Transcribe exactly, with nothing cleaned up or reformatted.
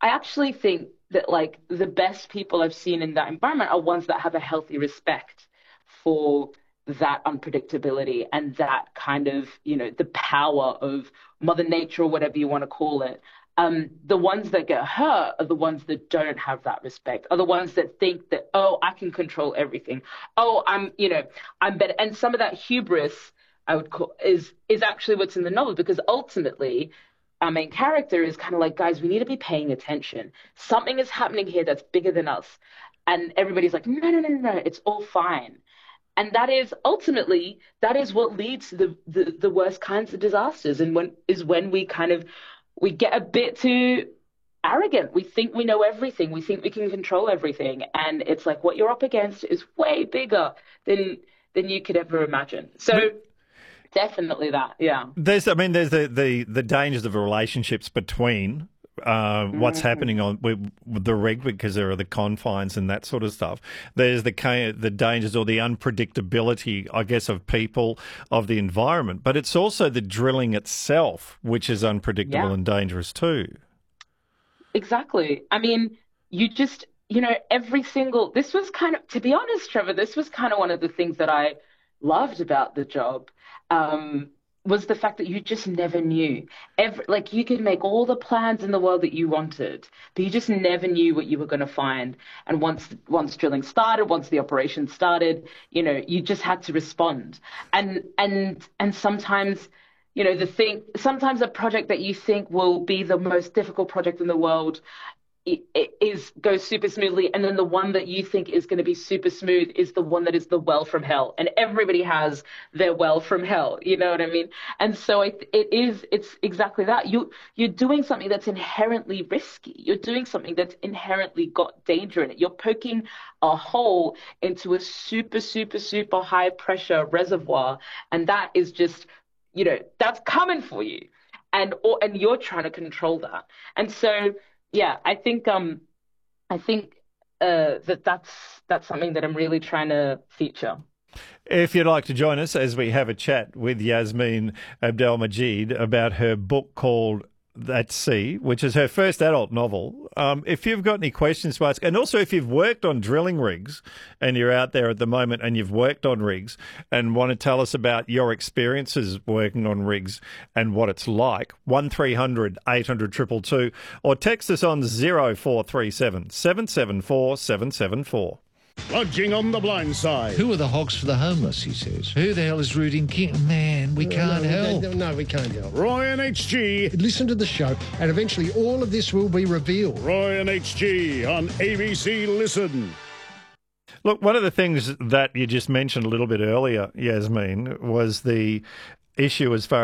I actually think that like the best people I've seen in that environment are ones that have a healthy respect for that unpredictability and that kind of, you know, the power of Mother Nature or whatever you want to call it. Um, the ones that get hurt are the ones that don't have that respect, are the ones that think that, oh, I can control everything. Oh, I'm, you know, I'm better. And some of that hubris, I would call, is is actually what's in the novel, because ultimately our main character is kind of like, guys, we need to be paying attention. Something is happening here that's bigger than us. And everybody's like, no, no, no, no, no, it's all fine. And that is ultimately, that is what leads to the, the, the worst kinds of disasters. And when is when we kind of, we get a bit too arrogant. We think we know everything. We think we can control everything. And it's like what you're up against is way bigger than than you could ever imagine. So definitely that, yeah. There's, I mean, there's the, the, the dangers of relationships between uh, what's Mm-hmm. happening on with, with the rig, because there are the confines and that sort of stuff. There's the the dangers or the unpredictability, I guess, of people, of the environment. But it's also the drilling itself, which is unpredictable Yeah, and dangerous too. exactly. I mean, you just, you know, every single, this was kind of, to be honest, Trevor, this was kind of one of the things that I loved about the job. Um, was the fact that you just never knew. Every, like you could make all the plans in the world that you wanted, but you just never knew what you were going to find. And once once drilling started, once the operation started, you know, you just had to respond. And and and sometimes, you know, the thing, sometimes a project that you think will be the most difficult project in the world it, it is goes super smoothly, and then the one that you think is going to be super smooth is the one that is the well from hell, and everybody has their well from hell, you know what I mean? And so it, it is it's exactly that. You you're doing something that's inherently risky. You're doing something that's inherently got danger in it. You're poking a hole into a super super super high pressure reservoir, and that is just, you know, that's coming for you, and or and you're trying to control that. And so yeah, I think um I think uh that that's that's something that I'm really trying to feature. If you'd like to join us as we have a chat with Yasmin Abdelmajid about her book called At Sea, which is her first adult novel. Um, if you've got any questions to ask, and also if you've worked on drilling rigs and you're out there at the moment and you've worked on rigs and want to tell us about your experiences working on rigs and what it's like, one three hundred eight hundred two two two, or text us on zero four three seven seven seven four seven seven four. Lodging on the blind side. Who are the hogs for the homeless, he says. Who the hell is rooting king? Man, we can't no, help. No, no, we can't help. Roy and H G. Listen to the show, and eventually all of this will be revealed. Roy and H G on A B C Listen. Look, one of the things that you just mentioned a little bit earlier, Yasmin, was the issue as far